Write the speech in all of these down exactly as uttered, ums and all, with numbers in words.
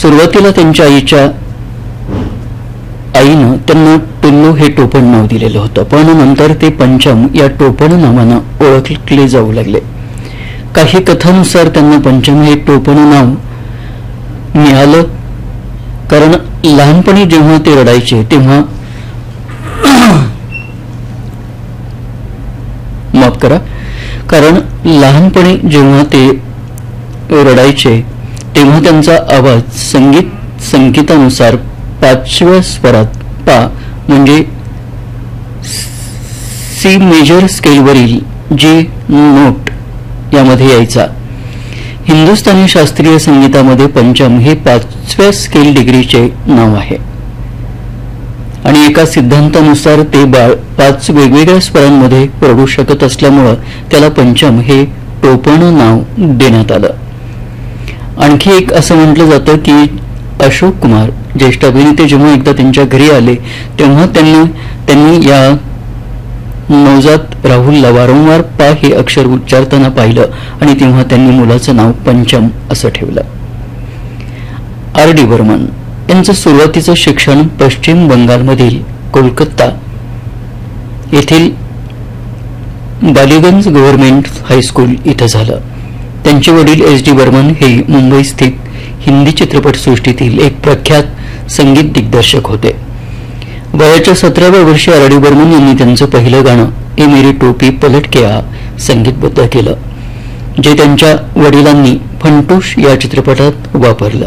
सुरुवातीला त्यांच्या आईच्या आईनं त्यांना टुल्लू हे टोपण नाव दिलेलं होतं, पण नंतर ते पंचम या टोपण नावानं ओळखले जाऊ लागले. काही कथानुसार त्यांना पंचम हे टोपण नाव मिळालं कारण लहानपणी जेव्हा ते रडायचे तेव्हा माफ करा कारण लहानपणी जेव्हा ते रडायचे तेव्हा त्यांचा आवाज संगीत संकेतानुसार पाचव्या स्वरात पा म्हणजे सी मेजर स्केलवरील जी नोट यामध्ये यायचा. हिंदुस्थानी शास्त्रीय संगीतामध्ये पंचम हे पाचव्या स्केल डिग्रीचे नाव आहे आणि एका सिद्धांतानुसार ते बाळ पाच वेगवेगळ्या स्वरांमध्ये रडू शकत असल्यामुळे त्याला पंचम हे टोपण नाव देण्यात आलं. आणखी एक असं म्हटलं जातं की अशोक कुमार ज्येष्ठ अभिनेते जेव्हा एकदा त्यांच्या घरी आले तेव्हा त्यांनी त्यांनी या नवजात राहुलला वारंवार पा हे अक्षर उच्चारताना पाहिलं आणि तेव्हा त्यांनी मुलाचं नाव पंचम असं ठेवलं. आर डी बर्मन यांचं सुरुवातीचं शिक्षण पश्चिम बंगालमधील कोलकाता येथील बालीगंज गव्हर्नमेंट हायस्कूल इथं झालं. त्यांचे वडील एस डी बर्मन हे मुंबई स्थित हिंदी चित्रपटसृष्टीतील एक प्रख्यात संगीत दिग्दर्शक होते. वयाच्या सतराव्या वर्षी आर डी बर्मन यांनी त्यांचं पहिलं गाणं ए मेरी टोपी पलट के आ संगीतबद्ध केलं, जे त्यांच्या वडिलांनी फंटूश या चित्रपटात वापरलं.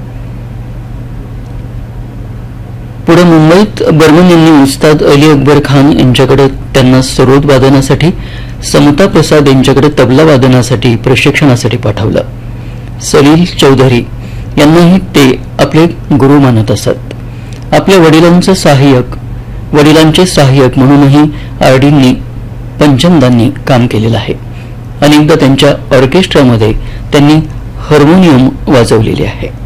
पुढे मुंबईत बर्मन यांनी उस्ताद अली अकबर खान यांच्याकडे त्यांना सरोद वादनासाठी, समता प्रसाद यांच्याकडे तबला वादनासाठी प्रशिक्षणासाठी पाठवलं. सलील चौधरी यांनाही ते आपले गुरु मानत असत. आपल्या वडिलांचे सहाय्यक वडिलांचे सहाय्यक म्हणूनही आर डींनी पंचमदांनी काम केलेलं आहे. अनेकदा त्यांच्या ऑर्केस्ट्रामध्ये त्यांनी हार्मोनियम वाजवलेले आहे.